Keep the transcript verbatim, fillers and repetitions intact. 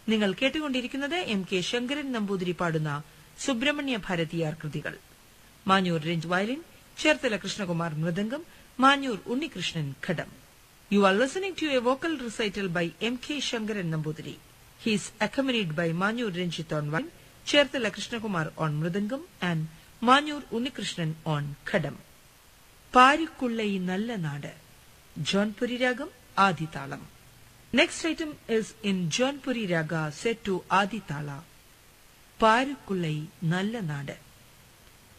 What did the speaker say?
നിങ്ങൾ കേട്ടുകൊണ്ടിരിക്കുന്നത് M K Sankaran Namboothiri പാടുന്ന സുബ്രഹ്മണ്യ ഭാരതിയാർ കൃതികൾ. Manjoor രഞ്ജ് violin, Cherthala Krishnakumar mridangam, Manjoor Unnikrishnan ghatam. You are listening to a vocal recital by M K Shankaran Nambudiri. He is accompanied by Manyur Renjit on violin, Cherthala Krishnakumar on mridangam, and Manyur Unnikrishnan on khadam. Parikkullai Nalla Nadu, Jaunpuri Ragam, Aditalam. Next item is in Jaunpuri Raga set to Aditala. Parikkullai Nalla Nadu.